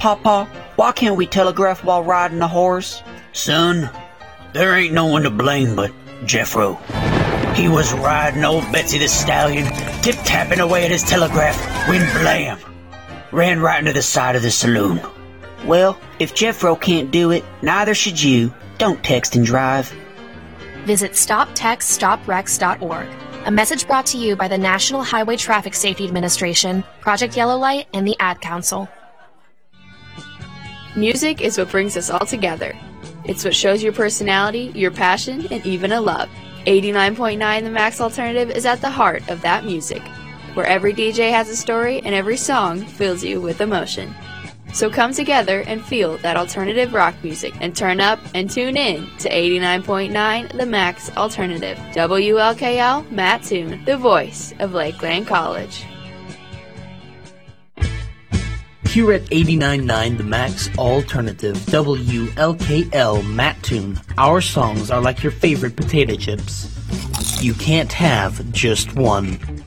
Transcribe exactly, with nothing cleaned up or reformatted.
Papa, why can't we telegraph while riding a horse? Son, there ain't no one to blame but Jeffro. He was riding old Betsy the Stallion, tip-tapping away at his telegraph, when blam! Ran right into the side of the saloon. Well, if Jeffro can't do it, neither should you. Don't text and drive. Visit stop text stop wrecks dot org. A message brought to you by the National Highway Traffic Safety Administration, Project Yellow Light, and the Ad Council. Music is what brings us all together. It's what shows your personality, your passion, and even a love. eighty-nine point nine The Max Alternative is at the heart of that music, where every D J has a story and every song fills you with emotion. So come together and feel that alternative rock music and turn up and tune in to eighty-nine point nine The Max Alternative. W L K L Mattoon, the voice of Lakeland College. Here at eighty-nine point nine The Max Alternative, W L K L Mattoon, our songs are like your favorite potato chips. You can't have just one.